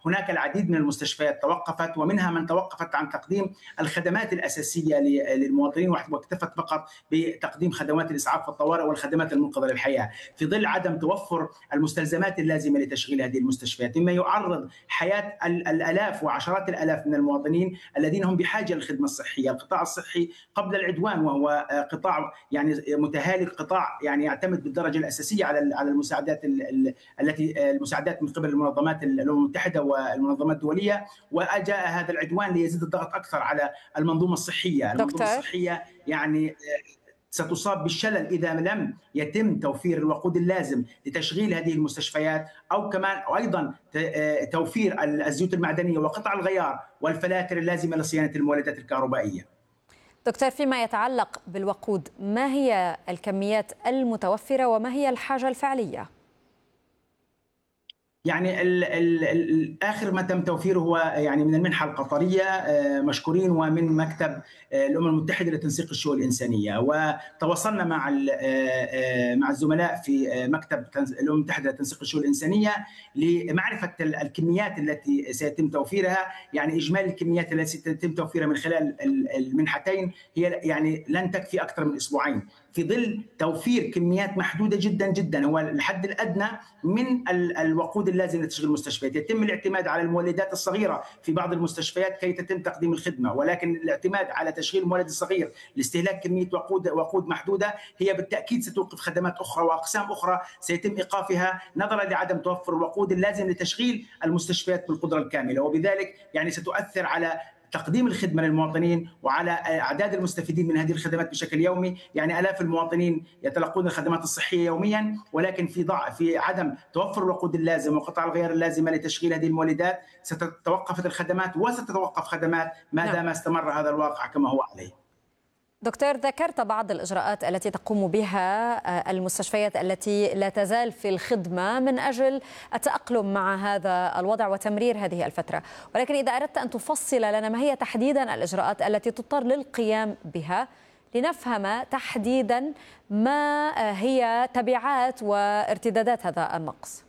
هناك العديد من المستشفيات توقفت، ومنها من توقفت عن تقديم الخدمات الأساسية للمواطنين واكتفت فقط بتقديم خدمات الإسعاف والطوارئ والخدمات المنقذة للحياة، في ظل عدم توفر المستلزمات اللازمة لتشغيل هذه المستشفيات، مما يعرض حياة الآلاف وعشرات الآلاف من المواطنين الذين هم بحاجة للخدمة الصحية. القطاع الصحي قبل العدوان وهو قطاع يعني متهالك، قطاع يعني يعتمد بالدرجة الأساسية على المساعدات المساعدات من قبل المنظمات الأمم المتحدة والمنظمات الدولية، وجاء هذا العدوان ليزيد الضغط أكثر على المنظومة الصحية. المنظومة دكتور الصحية يعني ستصاب بالشلل إذا لم يتم توفير الوقود اللازم لتشغيل هذه المستشفيات، أو كمان أيضا توفير الزيوت المعدنية وقطع الغيار والفلاتر اللازمة لصيانة المولدات الكهربائية. دكتور، فيما يتعلق بالوقود، ما هي الكميات المتوفرة وما هي الحاجة الفعلية؟ يعني آخر ما تم توفيره هو يعني من المنحة القطرية مشكورين، ومن مكتب الأمم المتحدة لتنسيق الشؤون الإنسانية، وتواصلنا مع الزملاء في مكتب الأمم المتحدة لتنسيق الشؤون الإنسانية لمعرفة الكميات التي سيتم توفيرها. يعني إجمالي الكميات التي سيتم توفيرها من خلال المنحتين هي يعني لن تكفي أكثر من أسبوعين، في ظل توفير كميات محدودة جدا جدا. هو الحد الأدنى من الوقود اللازم لتشغيل المستشفيات. يتم الاعتماد على المولدات الصغيرة في بعض المستشفيات كي تتم تقديم الخدمة، ولكن الاعتماد على تشغيل المولد الصغير لاستهلاك كمية وقود محدودة هي بالتأكيد ستوقف خدمات أخرى وأقسام أخرى سيتم إيقافها نظرا لعدم توفر الوقود اللازم لتشغيل المستشفيات بالقدرة الكاملة، وبذلك يعني ستؤثر على تقديم الخدمة للمواطنين وعلى أعداد المستفيدين من هذه الخدمات بشكل يومي. يعني آلاف المواطنين يتلقون الخدمات الصحية يوميا، ولكن في عدم توفر الوقود اللازم وقطع الغيار اللازمة لتشغيل هذه المولدات ستتوقف الخدمات وستتوقف خدمات ما دام استمر هذا الواقع كما هو عليه. دكتور، ذكرت بعض الإجراءات التي تقوم بها المستشفيات التي لا تزال في الخدمة من أجل التأقلم مع هذا الوضع وتمرير هذه الفترة، ولكن إذا أردت أن تفصل لنا ما هي تحديدا الإجراءات التي تضطر للقيام بها لنفهم تحديدا ما هي تبعات وارتدادات هذا النقص.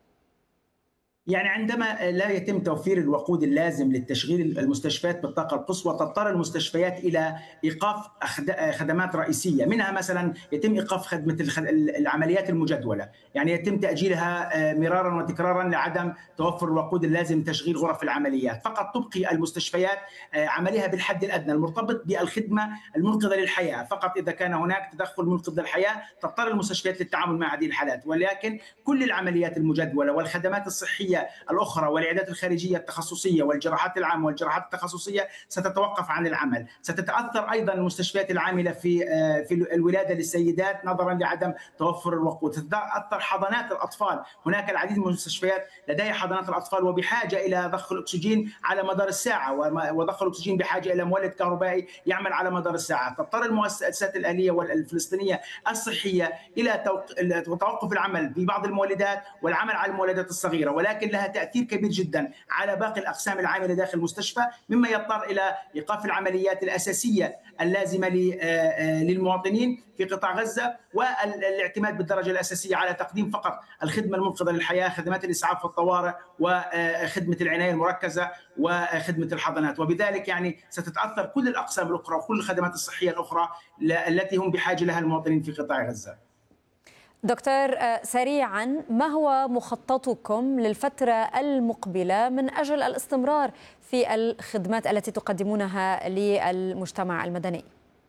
يعني عندما لا يتم توفير الوقود اللازم للتشغيل المستشفيات بالطاقة القصوى تضطر المستشفيات إلى إيقاف خدمات رئيسية، منها مثلا يتم إيقاف خدمة العمليات المجدولة، يعني يتم تأجيلها مرارا وتكرارا لعدم توفر الوقود اللازم لتشغيل غرف العمليات. فقط تبقي المستشفيات عملها بالحد الأدنى المرتبط بالخدمة المنقذة للحياة. فقط إذا كان هناك تدخل منقذ للحياة تضطر المستشفيات للتعامل مع هذه الحالات، ولكن كل العمليات المجدولة والخدمات الصحية الأخرى والعيادات الخارجية التخصصية والجراحات العامة والجراحات التخصصية ستتوقف عن العمل. ستتأثر أيضا المستشفيات العاملة في الولادة للسيدات نظرا لعدم توفر الوقود. ستتأثر حضانات الأطفال، هناك العديد من المستشفيات لديها حضانات الأطفال وبحاجة إلى ضخ الأكسجين على مدار الساعة، وضخ الأكسجين بحاجة إلى مولد كهربائي يعمل على مدار الساعة. تضطر المؤسسات الأهلية والفلسطينية الصحية إلى توقف العمل في بعض المولدات والعمل على المولدات الصغيرة، ولكن لها تأثير كبير جدا على باقي الأقسام العاملة داخل المستشفى، مما يضطر إلى إيقاف العمليات الأساسية اللازمة للمواطنين في قطاع غزة، والاعتماد بالدرجة الأساسية على تقديم فقط الخدمة المنقذة للحياة، خدمات الإسعاف والطوارئ وخدمة العناية المركزة وخدمة الحضانات. وبذلك يعني ستتأثر كل الأقسام الأخرى وكل الخدمات الصحية الأخرى التي هم بحاجة لها المواطنين في قطاع غزة. دكتور، سريعا، ما هو مخططكم للفترة المقبلة من أجل الاستمرار في الخدمات التي تقدمونها للمجتمع المدني؟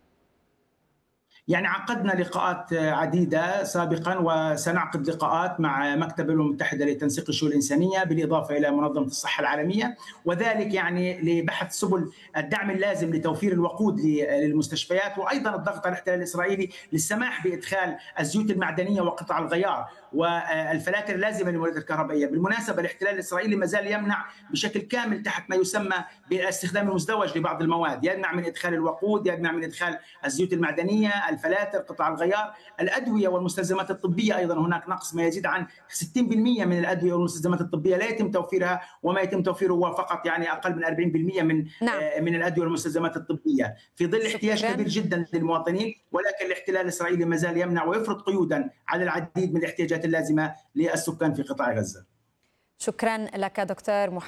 يعني عقدنا لقاءات عديدة سابقا وسنعقد لقاءات مع مكتب الأمم المتحدة لتنسيق الشؤون الإنسانية بالإضافة إلى منظمة الصحة العالمية، وذلك يعني لبحث سبل الدعم اللازم لتوفير الوقود للمستشفيات، وأيضا الضغط على الاحتلال الإسرائيلي للسماح بإدخال الزيوت المعدنية وقطع الغيار والفلاتر اللازمة للمولدات الكهربائية. بالمناسبة الاحتلال الإسرائيلي ما زال يمنع بشكل كامل تحت ما يسمى بالاستخدام المزدوج لبعض المواد، يمنع من إدخال الوقود، يمنع من إدخال الزيوت المعدنية، الفلاتر، قطع الغيار، الأدوية والمستلزمات الطبية. أيضا هناك نقص ما يزيد عن 60% من الأدوية والمستلزمات الطبية لا يتم توفيرها، وما يتم توفيره هو فقط يعني أقل من 40% من الأدوية والمستلزمات الطبية، في ظل احتياج كبير جدا للمواطنين. ولكن الاحتلال الإسرائيلي ما زال يمنع ويفرض قيودا على العديد من الاحتياجات اللازمة للسكان في قطاع غزة. شكرا لك دكتور محمد.